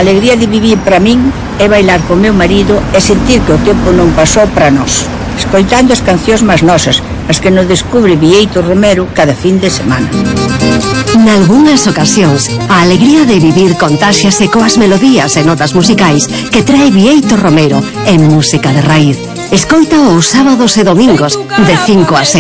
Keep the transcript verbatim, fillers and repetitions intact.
alegría de vivir para min é bailar co meu marido e sentir que o tempo non pasou para nós, escoitando as cancións máis nosas, as que nos descubre Bieito Romero cada fin de semana. Nalgúnas ocasións, a alegría de vivir contáxiase coas melodías e notas musicais que trae Bieito Romero en Música de Raíz. Escoita os sábados e domingos de cinco a seis.